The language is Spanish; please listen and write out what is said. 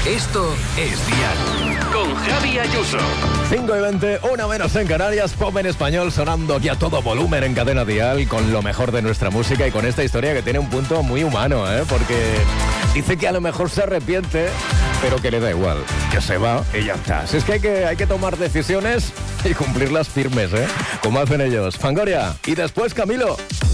Esto es Dial. Con Javi Ayuso. 5:20, una menos en Canarias, pop en español sonando aquí a todo volumen en Cadena Dial con lo mejor de nuestra música y con esta historia que tiene un punto muy humano, porque dice que a lo mejor se arrepiente, pero que le da igual, que se va y ya está. Si es que hay que tomar decisiones y cumplirlas firmes, como hacen ellos. Fangoria y después Camilo.